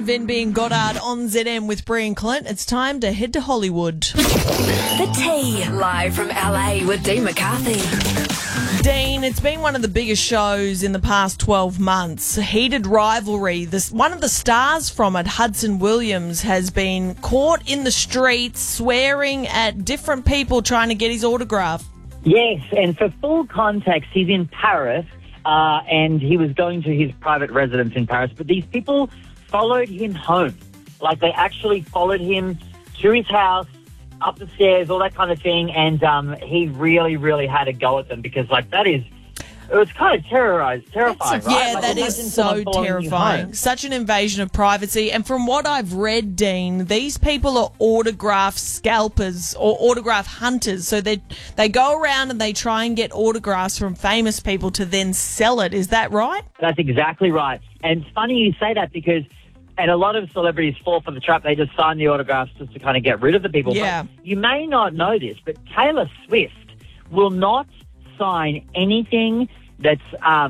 Vin being Goddard on ZM with Brian Clint. It's time to head to Hollywood. The Tea, live from LA with Dean McCarthy. Dean, it's been one of the biggest shows in the past 12 months. Heated rivalry. One of the stars from it, Hudson Williams, has been caught in the streets swearing at different people trying to get his autograph. Yes, and for full context, he's in Paris, and he was going to his private residence in Paris, but these people followed him home. Like, they actually followed him to his house, up the stairs, all that kind of thing, and he really, really had a go at them because, like, it was kind of terrifying, right? Yeah, like, that is so terrifying. Such an invasion of privacy. And from what I've read, Dean, these people are autograph scalpers or autograph hunters. So they go around and they try and get autographs from famous people to then sell it. Is that right? That's exactly right. And it's funny you say that because... And a lot of celebrities fall for the trap. They just sign the autographs just to kind of get rid of the people. Yeah. But you may not know this, but Taylor Swift will not sign anything that's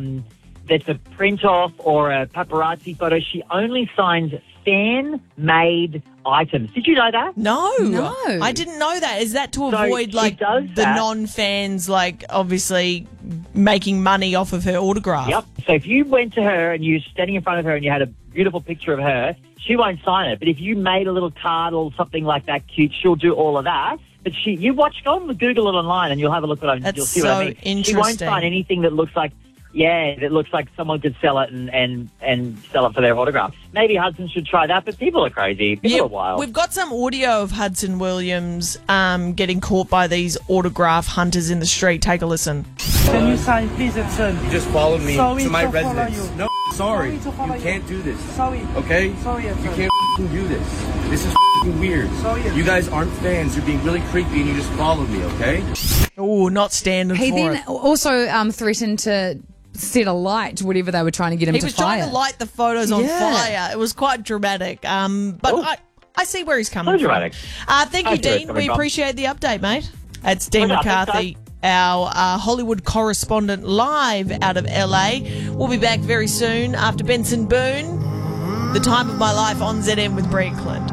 a print off or a paparazzi photo. She only signs fan-made items. Did you know that? No. No. I didn't know that. Is that to avoid, like, the non-fans, like, obviously making money off of her autograph? Yep. So if you went to her and you were standing in front of her and you had a beautiful picture of her, she won't sign it. But if you made a little card or something like that cute, she'll do all of that. But go on Google it online and you'll have a look at it. That's You'll see so what I mean. interesting. She won't sign anything that looks like someone could sell it and sell it for their autograph. Maybe Hudson should try that, but people are crazy. People are wild. We've got some audio of Hudson Williams getting caught by these autograph hunters in the street. Take a listen. Can you sign, please, Edson? You just followed me Sorry to my to follow residence. you. No, sorry. Sorry to follow You can't do this. Sorry. Okay? Sorry, Edson. You can't do this. This is weird. Sorry, Edson. You guys aren't fans. You're being really creepy and you just followed me, okay? Oh, not standard He for then it. also threatened to set a light to whatever they were trying to get him He to was fire. trying to light the photos on Yeah. fire. It was quite dramatic. But I see where he's coming So from. dramatic. Thank I you, see where it's Dean. coming We from. appreciate the update, mate. It's Dean Pleasure. Thanks, McCarthy, our Hollywood correspondent, live out of LA. We'll be back very soon after Benson Boone. The Time of My Life on ZM with Brian Clint.